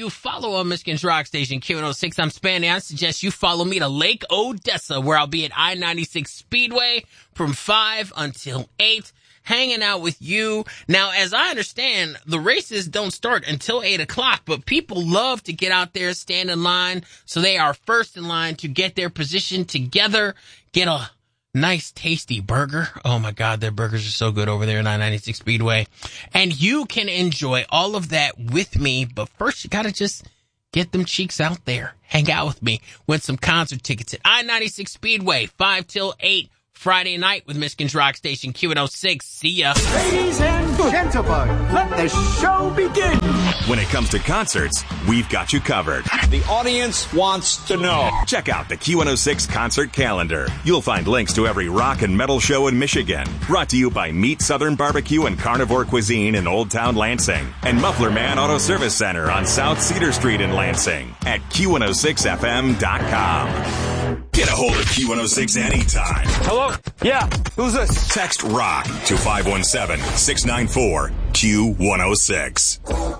you follow on Michigan's Rock Station, Q106. I'm Spanny. I suggest you follow me to Lake Odessa, where I'll be at I-96 Speedway from 5 until 8, hanging out with you. Now, as I understand, the races don't start until 8 o'clock, but people love to get out there, stand in line, so they are first in line to get their position together, get a nice, tasty burger. Oh, my God, their burgers are so good over there in I-96 Speedway. And you can enjoy all of that with me, but first you got to just get them cheeks out there. Hang out with me. Win some concert tickets at I-96 Speedway, 5 till 8. Friday night with Michigan's Rock Station, Q106. See ya. Ladies and gentlemen, let the show begin. When it comes to concerts, we've got you covered. The audience wants to know. Check out the Q106 concert calendar. You'll find links to every rock and metal show in Michigan. Brought to you by Meat Southern Barbecue and Carnivore Cuisine in Old Town Lansing. And Muffler Man Auto Service Center on South Cedar Street in Lansing. At Q106FM.com. Get a hold of Q106 anytime. Hello? Yeah, who's this? Text ROCK to 517-694-Q106.